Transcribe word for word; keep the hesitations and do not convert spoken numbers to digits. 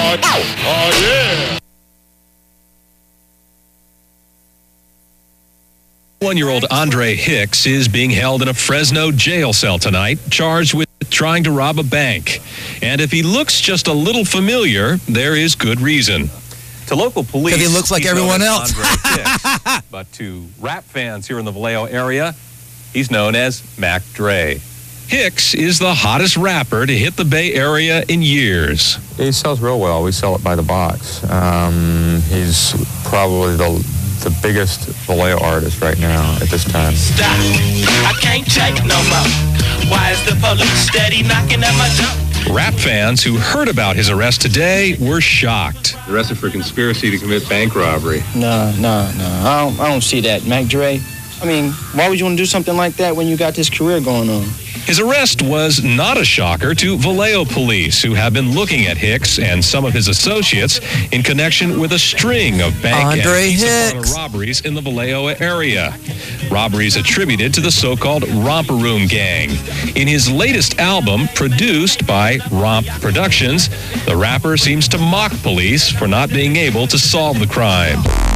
Oh, oh yeah. One-year-old Andre Hicks is being held in a Fresno jail cell tonight, charged with trying to rob a bank. And if he looks just a little familiar, there is good reason. To local police, because he looks like everyone else. Andre Hicks. But to rap fans here in the Vallejo area, he's known as Mac Dre. Hicks is the hottest rapper to hit the Bay Area in years. He sells real well. We sell it by the box. Um, he's probably the the biggest Vallejo artist right now at this time. Stop. I can't take no more. Why is the police steady knocking at my door? Rap fans who heard about his arrest today were shocked. Arrested for conspiracy to commit bank robbery. No, no, no. I don't, I don't see that. Mac Dre, I mean, why would you want to do something like that when you got this career going on? His arrest was not a shocker to Vallejo police, who have been looking at Hicks and some of his associates in connection with a string of bank Andre and Pizza Hicks. robberies in the Vallejo area. Robberies attributed to the so-called Romper Room Gang. In his latest album, produced by Romp Productions, the rapper seems to mock police for not being able to solve the crime.